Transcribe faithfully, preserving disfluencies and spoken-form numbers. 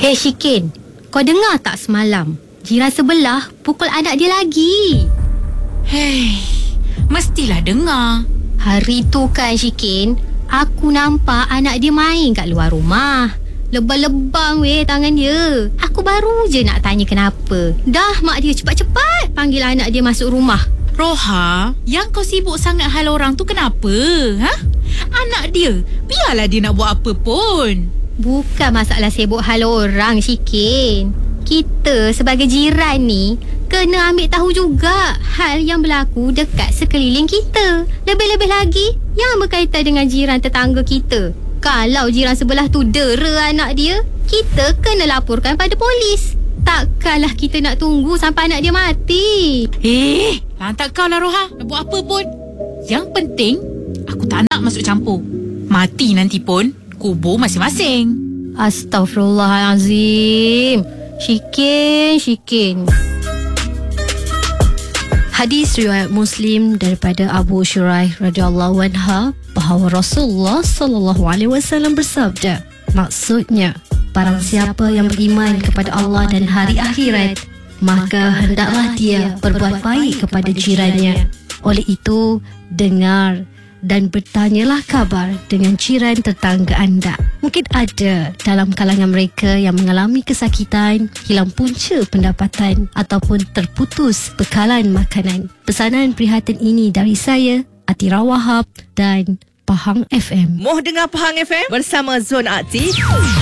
Hei Shikin, kau dengar tak semalam jiran sebelah pukul anak dia lagi? Hei, mestilah dengar. Hari tu kan Shikin, aku nampak anak dia main kat luar rumah. Lebam-lebam weh tangan dia. Aku baru je nak tanya kenapa. Dah mak dia cepat-cepat panggil anak dia masuk rumah. Roha, yang kau sibuk sangat hal orang tu kenapa? Ha? Anak dia, biarlah dia nak buat apa pun. Bukan masalah sibuk hal orang, Shikin. Kita sebagai jiran ni kena ambil tahu juga hal yang berlaku dekat sekeliling kita. Lebih-lebih lagi yang berkaitan dengan jiran tetangga kita. Kalau jiran sebelah tu dera anak dia, kita kena laporkan pada polis. Takkanlah kita nak tunggu sampai anak dia mati. Eh, lantak kau lah Roha, nak buat apa pun. Yang penting, aku tak nak masuk campur. Mati nanti pun, kubur masing-masing. Astaghfirullahalazim. Shikin, Shikin. Hadis riwayat Muslim daripada Abu Shuraih radhiyallahu anha bahawa Rasulullah sallallahu alaihi wasallam bersabda, maksudnya, barang siapa yang beriman kepada Allah dan hari akhirat, maka hendaklah dia berbuat baik kepada jirannya. Oleh itu, dengar dan bertanyalah kabar dengan jiran tetangga anda. Mungkin ada dalam kalangan mereka yang mengalami kesakitan, hilang punca pendapatan ataupun terputus bekalan makanan. Pesanan prihatin ini dari saya, Atira Wahab dan Pahang F M. Moh dengar Pahang F M bersama Zon Aktif.